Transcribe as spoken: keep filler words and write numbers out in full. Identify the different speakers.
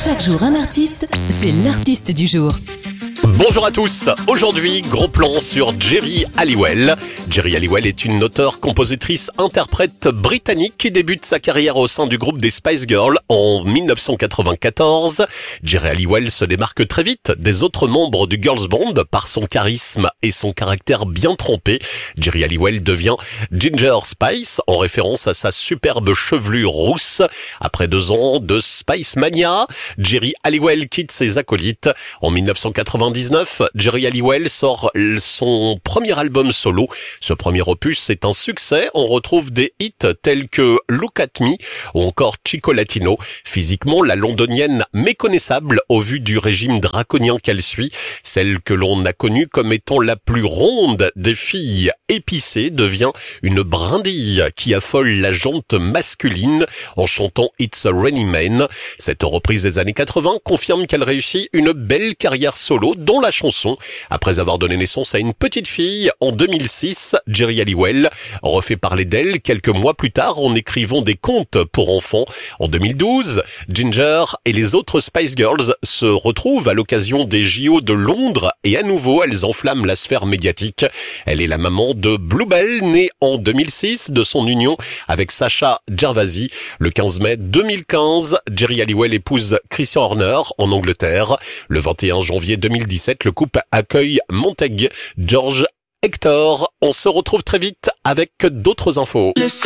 Speaker 1: Chaque jour un artiste, c'est l'artiste du jour.
Speaker 2: Bonjour à tous, aujourd'hui gros plan sur Geri Halliwell. Geri Halliwell est une auteure-compositrice-interprète britannique qui débute sa carrière au sein du groupe des Spice Girls en dix-neuf cent quatre-vingt-quatorze. Geri Halliwell se démarque très vite des autres membres du girls band par son charisme et son caractère bien trempé. Geri Halliwell devient Ginger Spice en référence à sa superbe chevelure rousse. Après deux ans de Spice Mania, Geri Halliwell quitte ses acolytes. En dix-neuf cent quatre-vingt-dix-neuf, Geri Halliwell sort son premier album solo. Ce premier opus est un succès. On retrouve des hits tels que Look at Me ou encore Chico Latino. Physiquement, la londonienne méconnaissable au vu du régime draconien qu'elle suit, celle que l'on a connue comme étant la plus ronde des filles épicées, devient une brindille qui affole la jante masculine en chantant It's a Rainy Man. Cette reprise des années quatre-vingts confirme qu'elle réussit une belle carrière solo, dont la chanson. Après avoir donné naissance à une petite fille en deux mille six, Geri Halliwell refait parler d'elle quelques mois plus tard en écrivant des contes pour enfants. En deux mille douze, Ginger et les autres Spice Girls se retrouvent à l'occasion des J O de Londres et à nouveau elles enflamment la sphère médiatique. Elle est la maman de Bluebell, née en deux mille six de son union avec Sasha Gervasi. Le quinze mai deux mille quinze, Geri Halliwell épouse Christian Horner en Angleterre. Le vingt et un janvier deux mille dix-sept, le couple accueille Montague George Hector. On se retrouve très vite avec d'autres infos.